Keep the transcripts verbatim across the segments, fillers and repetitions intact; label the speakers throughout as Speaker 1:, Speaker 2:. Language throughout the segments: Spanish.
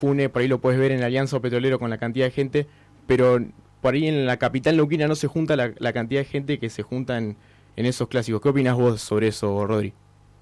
Speaker 1: Pune, por ahí lo puedes ver en Alianza o Petrolero con la cantidad de gente, pero por ahí en la capital neuquina no se junta la, la cantidad de gente que se junta en, en esos clásicos. ¿Qué opinas vos sobre eso, Rodri?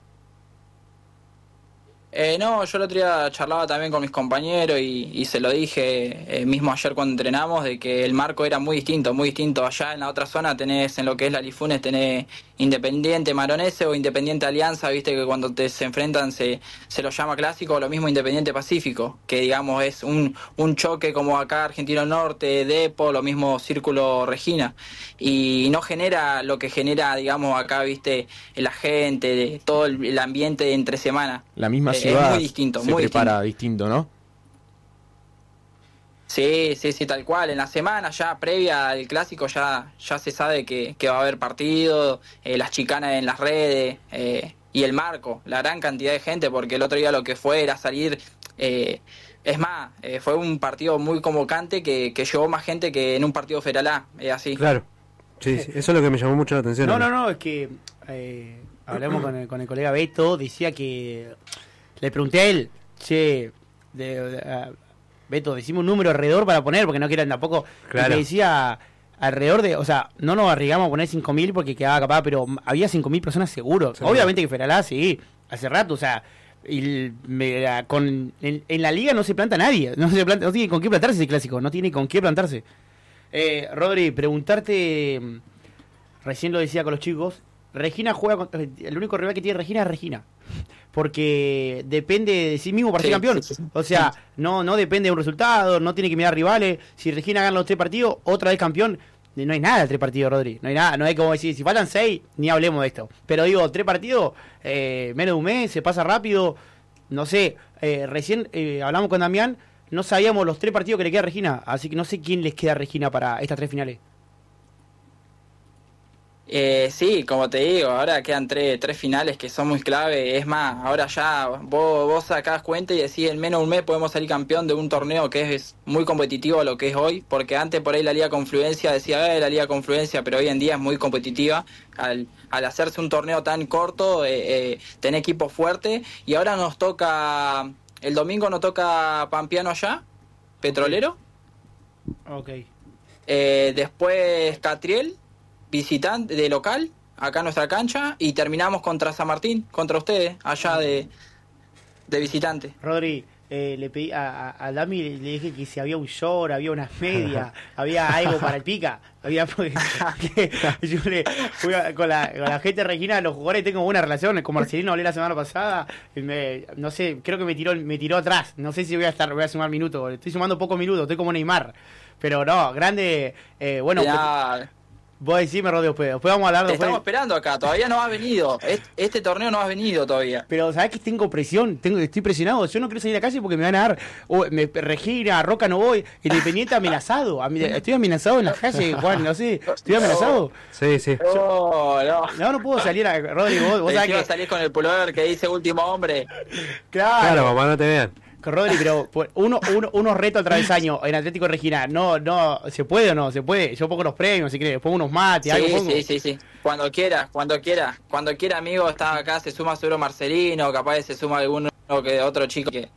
Speaker 2: Eh, no, yo el otro día charlaba también con mis compañeros y, y se lo dije eh, mismo ayer cuando entrenamos, de que el marco era muy distinto, muy distinto. Allá en la otra zona tenés, en lo que es la Lifunes, tenés Independiente Maronese o Independiente Alianza, viste que cuando te, se enfrentan se, se lo llama clásico, lo mismo Independiente Pacífico, que digamos es un, un choque como acá Argentino Norte, Depo, lo mismo Círculo Regina, y no genera lo que genera, digamos, acá, viste, la gente, todo el, el ambiente de entre semana.
Speaker 1: La misma
Speaker 2: Eh,
Speaker 1: ciudad
Speaker 2: es muy distinto,
Speaker 1: se
Speaker 2: muy
Speaker 1: prepara
Speaker 2: distinto.
Speaker 1: distinto, ¿no?
Speaker 2: Sí, sí, sí, tal cual. En la semana ya previa al clásico ya, ya se sabe que, que va a haber partido, eh, las chicanas en las redes eh, y el marco, la gran cantidad de gente, porque el otro día lo que fue era salir, eh, es más, eh, fue un partido muy convocante que, que llevó más gente que en un partido Federal A, es así.
Speaker 3: Claro, sí, sí, eso es lo que me llamó mucho la atención.
Speaker 4: No, no, no, es que eh, hablamos con el, con el colega Beto, decía que le pregunté a él, che, de, de, uh, Beto, decime un número alrededor para poner, porque no quiero tampoco.
Speaker 3: Claro.
Speaker 4: Y le decía alrededor de, o sea, no nos arriesgamos a poner cinco mil porque quedaba capaz, pero había cinco mil personas seguro. Sí. Obviamente que Feralá, sí, hace rato, o sea, y me, con, en, en la liga no se planta nadie, no se planta, no tiene con qué plantarse ese clásico, no tiene con qué plantarse. Eh, Rodri, preguntarte, recién lo decía con los chicos, Regina juega contra, el único rival que tiene Regina es Regina, porque depende de sí mismo para ser sí, campeón, sí, sí. O sea, no no depende de un resultado, no tiene que mirar rivales. Si Regina gana los tres partidos, otra vez campeón. No hay nada de tres partidos, Rodri, no hay nada, no hay como decir, si faltan seis, ni hablemos de esto, pero digo, tres partidos, eh, menos de un mes, se pasa rápido, no sé, eh, recién eh, hablamos con Damián, no sabíamos los tres partidos que le queda a Regina, así que no sé quién les queda a Regina para estas tres finales.
Speaker 2: Eh, sí, como te digo, ahora quedan tres, tres finales que son muy clave. Es más, ahora ya vos, vos sacás cuenta y decís, en menos de un mes podemos salir campeón de un torneo que es muy competitivo a lo que es hoy, porque antes por ahí la Liga Confluencia decía, eh, la Liga Confluencia, pero hoy en día es muy competitiva. Al, al hacerse un torneo tan corto, eh, eh, tener equipo fuerte, y ahora nos toca, el domingo nos toca Pampeano allá, Petrolero.
Speaker 4: Ok.
Speaker 2: Eh, después Catriel, visitante de local, acá en nuestra cancha, y terminamos contra San Martín, contra ustedes, allá de, de visitante.
Speaker 4: Rodri, eh, le pedí a, a, a Dami, le, le dije que si había un short, había unas medias, había algo para el pica, había que, yo le fui a, con, la, con la gente Regina, los jugadores tengo buena relación, con Marcelino hablé la semana pasada, y me, no sé, creo que me tiró me tiró atrás, no sé si voy a estar, voy a sumar minutos, estoy sumando pocos minutos, estoy como Neymar, pero no, grande, eh, bueno,
Speaker 2: ya.
Speaker 4: Vos decime, Rodri, después, después vamos a hablar.
Speaker 2: Te
Speaker 4: después.
Speaker 2: Estamos esperando acá, todavía no has venido. Este, este torneo no has venido todavía.
Speaker 4: Pero, ¿sabés que tengo presión? Tengo, estoy presionado. Yo no quiero salir a la calle porque me van a dar. Oh, me, Regina, Roca no voy. Independiente amenazado. Estoy amenazado en la calle, Juan, no sé. Estoy amenazado.
Speaker 3: Sí, sí.
Speaker 2: No, no.
Speaker 4: No, no puedo salir a. Rodri, vos, vos sabés que.
Speaker 2: Salís con el pullover que dice último hombre.
Speaker 4: Claro.
Speaker 3: Claro, papá, no te vean.
Speaker 4: Rodri, pero uno, uno, unos retos a travesaño en Atlético Regina, no, no, ¿se puede o no? Se puede, yo pongo los premios, si querés, pongo unos mates,
Speaker 2: sí,
Speaker 4: algo pongo.
Speaker 2: Sí, sí, sí, cuando quiera, cuando quiera, cuando quiera, amigo, está acá, se suma seguro Marcelino, capaz se suma alguno que otro chico que...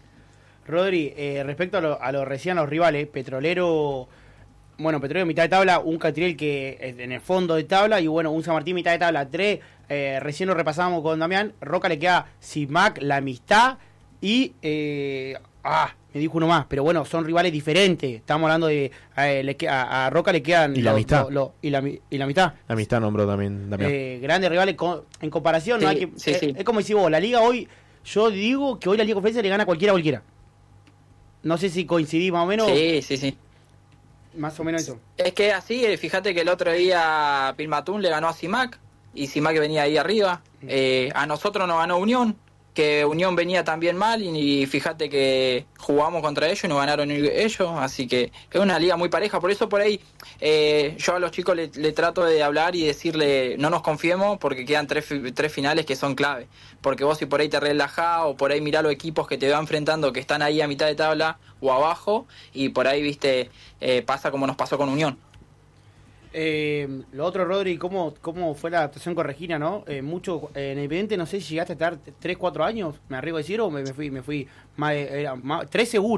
Speaker 4: Rodri, eh, respecto a lo, a lo recién los rivales, Petrolero, bueno, Petrolero mitad de tabla, un Catriel que es en el fondo de tabla, y bueno, un San Martín mitad de tabla, tres, eh, recién lo repasábamos con Damián, Roca le queda Simac, La Amistad, y eh, ah me dijo uno más, pero bueno, son rivales diferentes, estamos hablando de eh, le, a, a Roca le quedan
Speaker 1: y la
Speaker 4: lo,
Speaker 1: amistad
Speaker 4: lo, lo, y, la, y la mitad
Speaker 1: la amistad nombró también, también.
Speaker 4: Eh, grandes rivales con, en comparación,
Speaker 2: sí,
Speaker 4: no hay que,
Speaker 2: sí,
Speaker 4: eh,
Speaker 2: sí.
Speaker 4: Es como decís vos, la liga hoy, yo digo que hoy la Liga Conferencia le gana a cualquiera a cualquiera, no sé si coincidís más o menos.
Speaker 2: Sí, sí, sí,
Speaker 4: más o menos eso.
Speaker 2: Es que así, fíjate que el otro día Pilmatún le ganó a Simac, y Simac venía ahí arriba, eh, a nosotros nos ganó Unión, que Unión venía también mal, y, y fíjate que jugamos contra ellos y nos ganaron ellos, así que es una liga muy pareja. Por eso por ahí eh, yo a los chicos le, le trato de hablar y decirle no nos confiemos, porque quedan tres, tres finales que son clave, porque vos si por ahí te relajás o por ahí mirá los equipos que te van enfrentando que están ahí a mitad de tabla o abajo, y por ahí viste eh, pasa como nos pasó con Unión.
Speaker 4: Eh, lo otro, Rodri, ¿cómo, cómo fue la adaptación con Regina, no? Eh, mucho, eh, en Evidente, no sé si llegaste a estar tres cuatro años, me arriesgo a decir, o me, me fui, me fui más, de- era más, tres seguro.